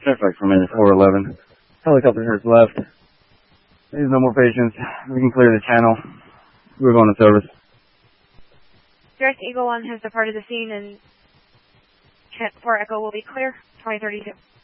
Airflight from minute 411. Helicopter has left. There's no more patients. We can clear the channel. We're going to service. Direct Eagle 1 has departed the scene and 4 Echo will be clear, 2032.